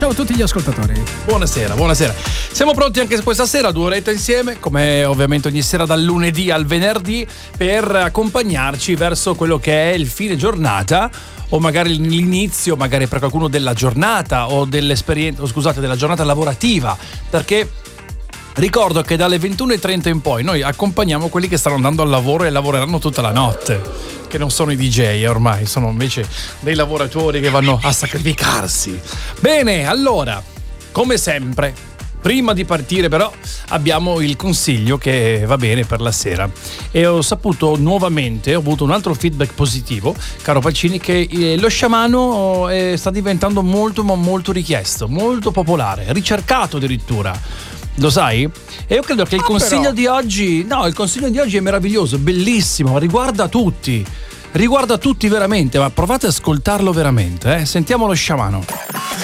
Ciao a tutti gli ascoltatori. Buonasera, buonasera. Siamo pronti anche questa sera, 2 orette insieme, come ovviamente ogni sera dal lunedì al venerdì, per accompagnarci verso quello che è il fine giornata o magari l'inizio, magari per qualcuno della giornata o dell'esperienza, della giornata lavorativa, perché ricordo che dalle 21:30 in poi noi accompagniamo quelli che stanno andando al lavoro e lavoreranno tutta la notte, che non sono i DJ ormai, sono invece dei lavoratori che vanno a sacrificarsi. Bene, allora, come sempre, prima di partire però abbiamo il consiglio che va bene per la sera, e ho saputo nuovamente, ho avuto un altro feedback positivo, caro Pacini, che lo sciamano sta diventando molto ma molto richiesto, molto popolare, ricercato addirittura. Lo sai? E io credo che il consiglio di oggi, il consiglio di oggi è meraviglioso, bellissimo, riguarda tutti veramente, ma provate ad ascoltarlo veramente, Sentiamo lo sciamano.